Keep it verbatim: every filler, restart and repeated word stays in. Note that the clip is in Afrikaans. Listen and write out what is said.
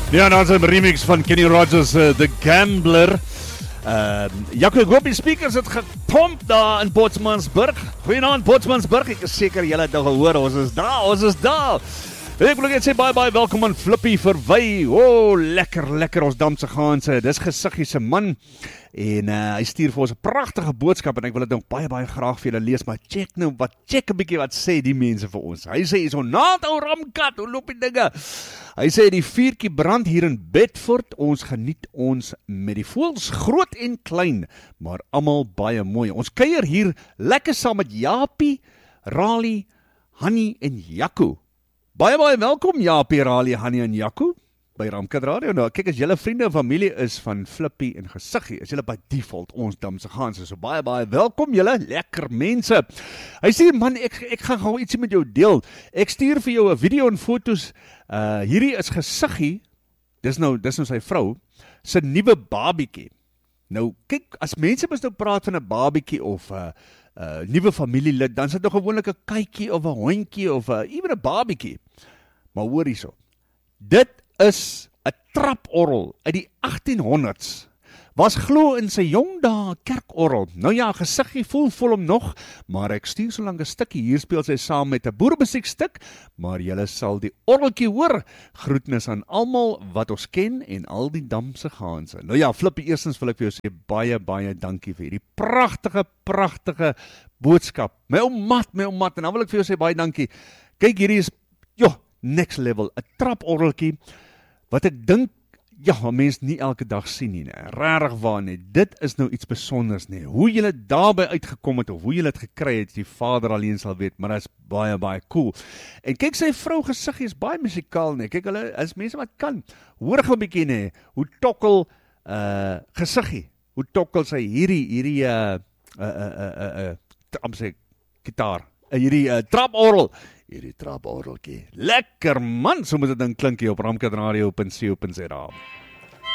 Ja, nou is een remix van Kenny Rogers, uh, The Gambler. Uh, Jaco, ek hoop die speakers het gepomp daar in Botsmansburg. Goeienaand Botsmansburg, ek is seker julle het al gehoor, ons is daar, ons is daar. Ek wil net sê bye bye, welkom aan Flippy verwy. O, oh, lekker, lekker ons Damse Gaanse. Dis Gesiggie se man. En uh, hy stuur vir ons 'n pragtige boodskap en ek wil dit nog baie baie graag vir julle lees, maar check nou wat check 'n bietjie wat sê die mense vir ons. Hy sê hierso, naald ou ramkat, hoe loop die dinge? Hy sê die vuurtjie brand hier in Bedford, ons geniet ons met die voëls groot en klein, maar almal baie mooi. Ons kuier hier lekker saam met Japie, Rali, Hanni en Jaco. Baie baie welkom Japie, Rali, Hanni en Jaco by Ramkat Radio. Nou, kyk, as julle vriende en familie is van Flippy en Gesiggie, is julle by default ons Damse Gaanse. So baie baie welkom julle, lekker mense. Hy sê, man, ek, ek gaan gou ietsie met jou deel. Ek stuur vir jou 'n video en foto's. Uh, hierdie is Gesiggie, dis nou, dis nou sy vrou, sy nuwe babietjie. Nou, kyk, as mense mens nou praat van 'n babietjie of 'n uh, uh, nuwe familielid, dan is dit nog gewoonlik 'n kykie of 'n hondjie of 'n uh, ewen 'n babietjie. Maar hoor hierso. Dit is 'n traporgel uit die agtien honderd's. Was glo in sy jong dae kerkorgel. Nou ja, Gesiggie voel vol hom nog, maar ek stuur so lank 'n stukkie. Hier speel sy saam met 'n boeremusiekstuk, maar julle sal die orgeltjie hoor. Groetnis aan almal wat ons ken en al die Damse Gaanse. Nou ja, Flippy, eerstens wil ek vir jou sê baie baie dankie vir hierdie pragtige pragtige boodskap. My ou mat, my ou mat, en dan wil ek vir jou sê baie dankie. Kyk, hierdie is joh, next level, 'n traporgeltjie wat ek dink, ja, mens nie elke dag sien nie, nee. Rarig waar nie, dit is nou iets besonders nie, hoe julle daarby uitgekom het, of hoe julle het gekry het, die vader alleen sal weet, maar dit is baie, baie cool. En kyk, sy vrou Gesiggie is baie musikaal nie, kyk, hulle is mense wat kan, hoor gou 'n bietjie nie, hoe tokkel uh, Gesiggie, hoe tokkel sy hierdie, hierdie, uh, uh, uh, uh, uh, uh, sê, gitaar, uh, hierdie uh, traporgel, hierdie traporgeltjie. Lekker man, so moet dit dan klink hier op ramkatradio punt co punt za.